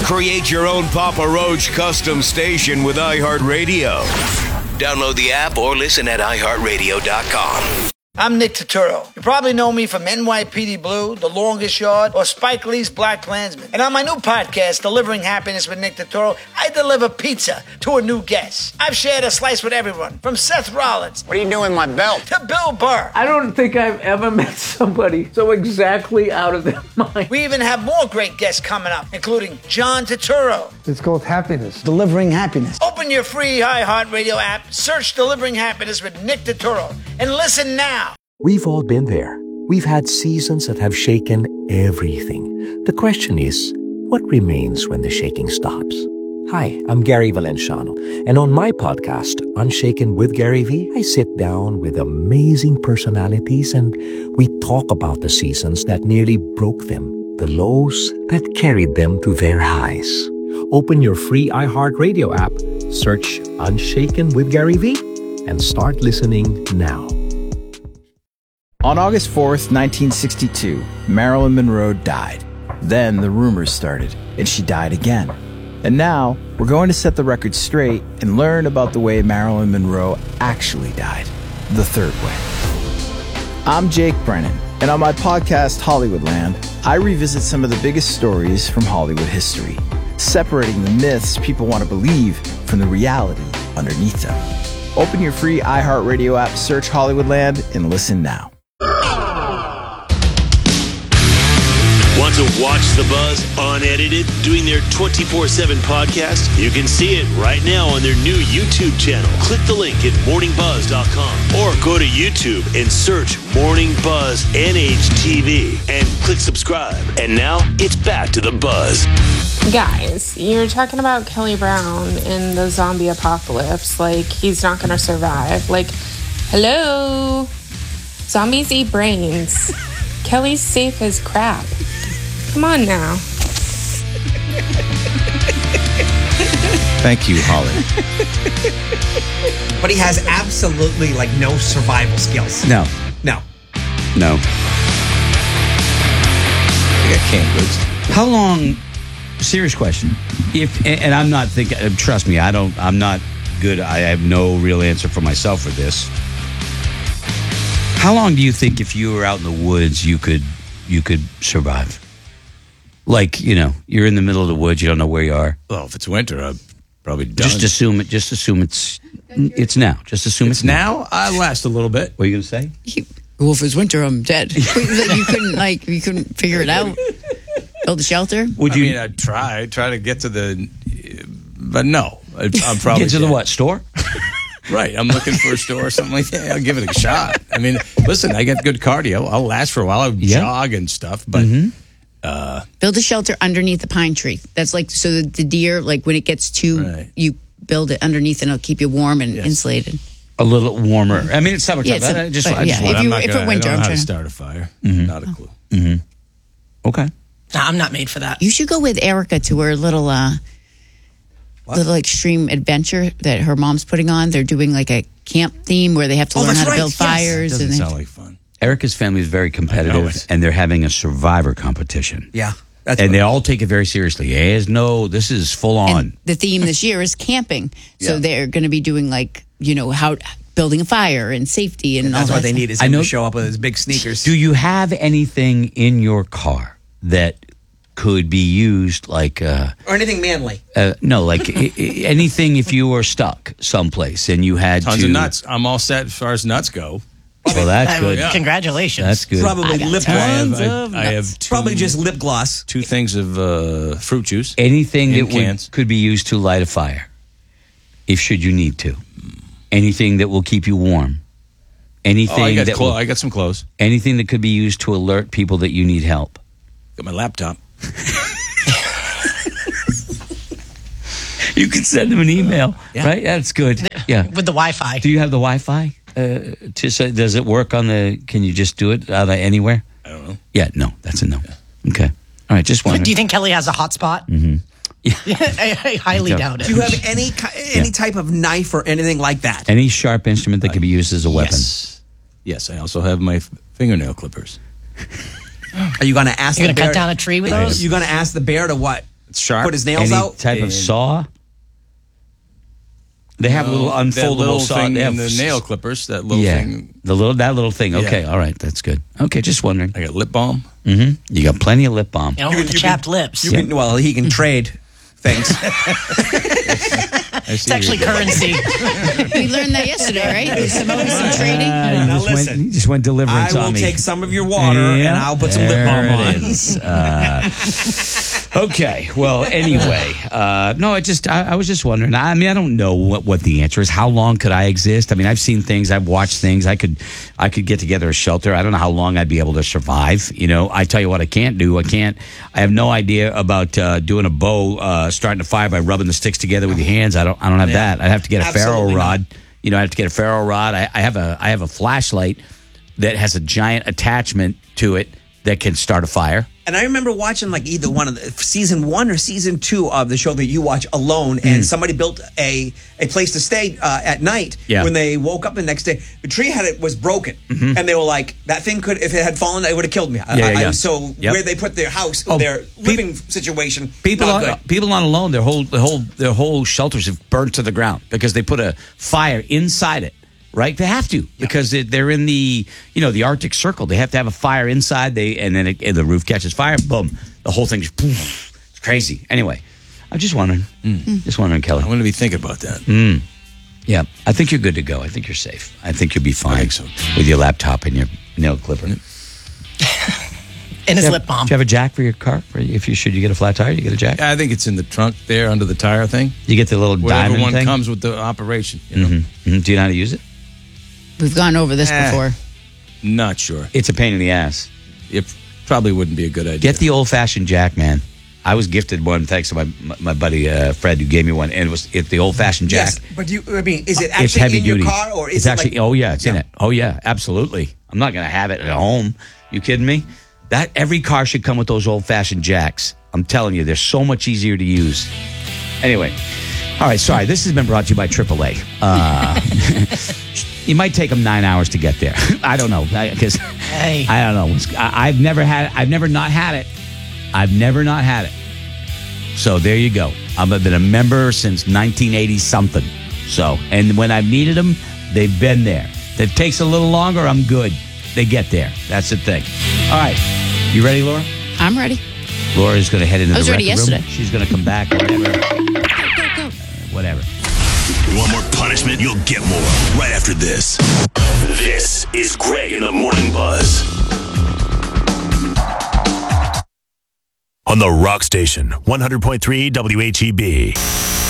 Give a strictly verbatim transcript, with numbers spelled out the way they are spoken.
Create your own Papa Roach custom station with iHeartRadio. Download the app or listen at i heart radio dot com. I'm Nick Turturro. You probably know me from N Y P D Blue, The Longest Yard, or Spike Lee's Black Klansman. And on my new podcast, Delivering Happiness with Nick Turturro, I deliver pizza to a new guest. I've shared a slice with everyone, from Seth Rollins. What are you doing with my belt? To Bill Burr. I don't think I've ever met somebody so exactly out of their mind. We even have more great guests coming up, including John Turturro. It's called Happiness. Delivering Happiness. Open your free iHeartRadio app, search Delivering Happiness with Nick Turturro, and listen now. We've all been there. We've had seasons that have shaken everything. The question is, what remains when the shaking stops? Hi, I'm Gary Valenciano, and on my podcast, Unshaken with Gary V, I sit down with amazing personalities and we talk about the seasons that nearly broke them, the lows that carried them to their highs. Open your free iHeartRadio app, search Unshaken with Gary V, and start listening now. On August fourth, nineteen sixty-two, Marilyn Monroe died. Then the rumors started, and she died again. And now, we're going to set the record straight and learn about the way Marilyn Monroe actually died, the third way. I'm Jake Brennan, and on my podcast, Hollywoodland, I revisit some of the biggest stories from Hollywood history, separating the myths people want to believe from the reality underneath them. Open your free iHeartRadio app, search Hollywoodland, and listen now. Want to watch The Buzz unedited, doing their twenty-four seven podcast? You can see it right now on their new YouTube channel. Click the link at morning buzz dot com or go to YouTube and search Morning Buzz N H T V and click subscribe. And now it's back to The Buzz. Guys, you're talking about Kelly Brown in the zombie apocalypse. Like, he's not going to survive. Like, hello? Zombies eat brains. Kelly's safe as crap. Come on now. Thank you, Holly. But he has absolutely, like, no survival skills. No. No. No. I got canned goods. How long, serious question, if, and I'm not thinking, trust me, I don't, I'm not good, I have no real answer for myself for this. How long do you think if you were out in the woods, you could, you could survive? Like, you know, you're in the middle of the woods, you don't know where you are. Well, if it's winter, I'm probably done. Just assume it. Just assume it's it's now. Just assume it's, it's now. now. I last a little bit. What are you gonna say? He, well, if it's winter, I'm dead. You couldn't like you couldn't figure it out. Build a shelter. Would you? I mean, I'd try try to get to the, but no, I'm probably get to dead. the what store? Right, I'm looking for a store or something like that. I'll give it a shot. I mean, listen, I get good cardio. I'll last for a while. I'll yeah. jog and stuff, but. Mm-hmm. Uh, build a shelter underneath the pine tree. That's like so that the deer, like when it gets too, right. you build it underneath and it'll keep you warm and yes. insulated. A little warmer. I mean, it's summertime. Yeah, it's a, I just, but, I just yeah. want, if, you, if it winter, I don't know I'm how trying to start a fire. Mm-hmm. Not a clue. Mm-hmm. Okay. Nah, I'm not made for that. You should go with Erica to her little, uh, little extreme adventure that her mom's putting on. They're doing like a camp theme where they have to oh, learn how to right. build yes. fires. Doesn't and sound like fun. Erica's family is very competitive, and they're having a survivor competition. Yeah. That's and they all take it very seriously. There's no, this is full on. And the theme this year is camping. So yeah. they're going to be doing like, you know, how building a fire and safety and, and all that's that what they stuff. need is him to show up with his big sneakers. Do you have anything in your car that could be used like uh, or anything manly? Uh, no, like I- I- anything if you were stuck someplace and you had tons to, of nuts. I'm all set as far as nuts go. Well, that's good. Yeah. Congratulations. That's good. Probably lip gloss. I have, I, I have two, probably just lip gloss. Two things of uh, fruit juice. Anything that cans. would, could be used to light a fire, if should you need to. Anything that will keep you warm. Anything oh, I got that clo- will, I got some clothes. Anything that could be used to alert people that you need help. Got my laptop. You can send them an email, yeah. right? That's good. Yeah, with the Wi-Fi. Do you have the Wi-Fi? Uh, to say, does it work on the? Can you just do it out of anywhere? I don't know. Yeah, no, that's a no. Yeah. Okay, all right. Just wondering. Do you think Kelly has a hotspot? Mm-hmm. Yeah, I, I highly doubt it. Do you have any any yeah. type of knife or anything like that? Any sharp instrument that can be used as a weapon? Yes. Yes, I also have my f- fingernail clippers. Are you going to ask? You're the going to bear cut down a tree with those? You're going to ask the bear to what? It's sharp. Put his nails Any out. type of And- saw? They have No, little that unfoldable little saw. thing They have in the nail clippers. That little yeah, thing. the little that little thing. Okay, Yeah. all right, that's good. Okay, just wondering. I got lip balm. Mm-hmm. You got plenty of lip balm. You know, with the chapped lips. You can, well, he can trade things. It's actually currency. We learned that yesterday, right? Some some trading. Uh, Now you, just went, listen, you just went deliverance I will on me. take some of your water and Yeah, I'll put some lip balm there on. it is. Uh, okay. Well, anyway, uh, no, I just I, I was just wondering. I mean, I don't know what, what the answer is. How long could I exist? I mean, I've seen things. I've watched things. I could I could get together a shelter. I don't know how long I'd be able to survive. You know, I tell you what, I can't do. I can't. I have no idea about uh, doing a bow, uh, starting a fire by rubbing the sticks together with your hands. I don't. I don't have Yeah. that. I'd have to get a ferro Absolutely rod. not. You know, I have to get a ferro rod. I, I have a I have a flashlight that has a giant attachment to it that can start a fire. And I remember watching like either one of the season one or season two of the show that you watch Alone, and somebody built a a place to stay uh, at night. Yeah. When they woke up the next day, the tree had it was broken, and they were like, "That thing could, if it had fallen, it would have killed me." I- Yeah, yeah, I- yeah. so Yep. where they put their house, Oh, their pe- living situation, People not on, good. people on Alone, their whole their whole their whole shelters have burned to the ground because they put a fire inside it. Right, they have to because it, they're in the you know the Arctic Circle. They have to have a fire inside. They and then it, and the roof catches fire. Boom, the whole thing just poof. It's crazy. Anyway, I'm just wondering, just wondering, Kelly. I'm going to be thinking about that. Mm. Yeah, I think you're good to go. I think you're safe. I think you'll be fine. I think so. With your laptop and your nail clipper. And his Do you lip have- balm. Do you have a jack for your car? For if you should, you get a flat tire. You get a jack. I think it's in the trunk there under the tire thing. You get the little Whatever diamond one thing. comes with the operation. You know? Mm-hmm. Mm-hmm. Do you know how to use it? We've gone over this Eh. before. Not sure. It's a pain in the ass. It probably wouldn't be a good idea. Get the old fashioned jack, man. I was gifted one thanks to my my, my buddy uh, Fred, who gave me one, and it was it, the old fashioned jack. Yes, but you, I mean, is it It's actually heavy in duty. your car or is it's it actually? like, oh yeah, it's in it. Oh yeah, absolutely. I'm not gonna have it at home. You kidding me? That every car should come with those old fashioned jacks. I'm telling you, they're so much easier to use. Anyway, all right. Sorry, this has been brought to you by triple A. Uh, you might take them nine hours to get there. I don't know because Hey. I don't know. I, I've never had. I've never not had it. I've never not had it. So there you go. I've been a member since nineteen eighty something. So, and when I've needed them, they've been there. If it takes a little longer, I'm good. They get there. That's the thing. All right. You ready, Laura? I'm ready. Laura's going to head into I was the ready record room. yesterday. She's going to come back. Whatever. Go, go, go. Whatever. You want more punishment? You'll get more right after this. This is Greg in the Morning Buzz. On the Rock Station, one hundred point three W H E B.